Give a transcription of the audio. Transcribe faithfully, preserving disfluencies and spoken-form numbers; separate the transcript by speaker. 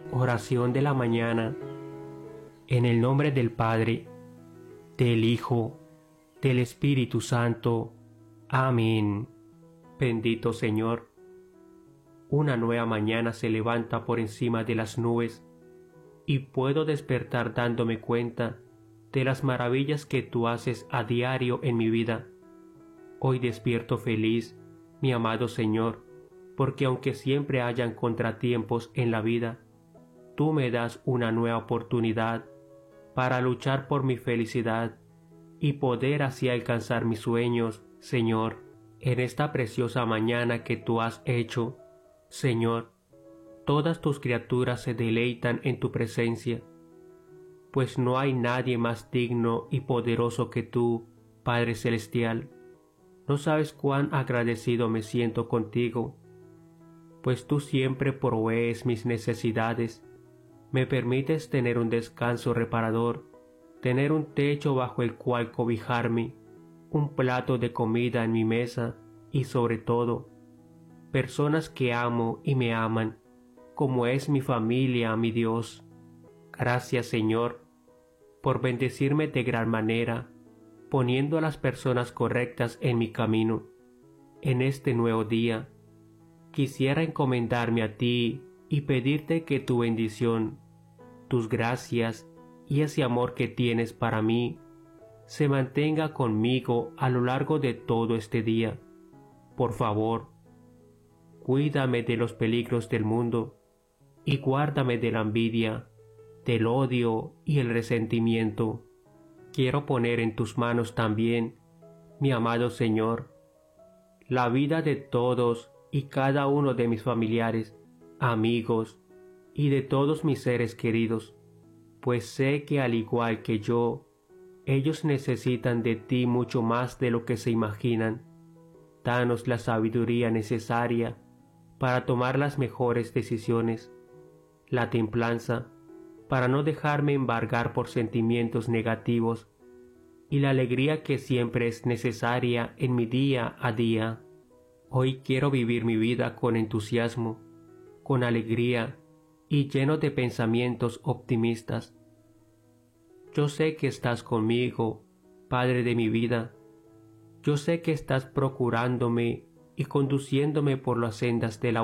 Speaker 1: Oración de la mañana. En el nombre del Padre, del Hijo, del Espíritu Santo. Amén. Bendito Señor, una nueva mañana se levanta por encima de las nubes y puedo despertar dándome cuenta de las maravillas que tú haces a diario en mi vida. Hoy despierto feliz, mi amado Señor, porque aunque siempre hayan contratiempos en la vida, tú me das una nueva oportunidad para luchar por mi felicidad y poder así alcanzar mis sueños, Señor, en esta preciosa mañana que tú has hecho. Señor, todas tus criaturas se deleitan en tu presencia, pues no hay nadie más digno y poderoso que tú, Padre Celestial. No sabes cuán agradecido me siento contigo, pues tú siempre provees mis necesidades, me permites tener un descanso reparador, tener un techo bajo el cual cobijarme, un plato de comida en mi mesa y sobre todo, personas que amo y me aman, como es mi familia, mi Dios. Gracias, Señor, por bendecirme de gran manera, poniendo a las personas correctas en mi camino. En este nuevo día, quisiera encomendarme a ti y pedirte que tu bendición, tus gracias y ese amor que tienes para mí se mantenga conmigo a lo largo de todo este día. Por favor, cuídame de los peligros del mundo y guárdame de la envidia, del odio y el resentimiento. Quiero poner en tus manos también, mi amado Señor, la vida de todos y cada uno de mis familiares, amigos y de todos mis seres queridos, pues sé que al igual que yo, ellos necesitan de ti mucho más de lo que se imaginan. Danos la sabiduría necesaria para tomar las mejores decisiones, la templanza para no dejarme embargar por sentimientos negativos y la alegría que siempre es necesaria en mi día a día. Hoy quiero vivir mi vida con entusiasmo, con alegría y lleno de pensamientos optimistas. Yo sé que estás conmigo, Padre de mi vida. Yo sé que estás procurándome y conduciéndome por las sendas de la